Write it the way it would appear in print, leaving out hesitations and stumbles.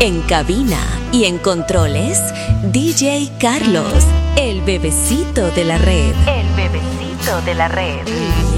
En cabina y en controles, DJ Carlos, el bebecito de la red. El bebecito de la red.